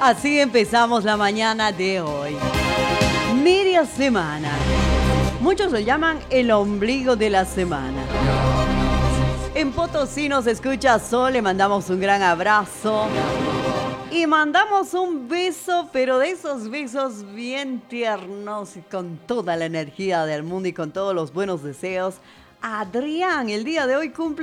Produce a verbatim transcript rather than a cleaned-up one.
Así empezamos la mañana de hoy. Media semana. Muchos lo llaman el ombligo de la semana. En Potosí nos escucha Sol, le mandamos un gran abrazo. Y mandamos un beso, pero de esos besos bien tiernos y con toda la energía del mundo y con todos los buenos deseos. Adrián, el día de hoy cumple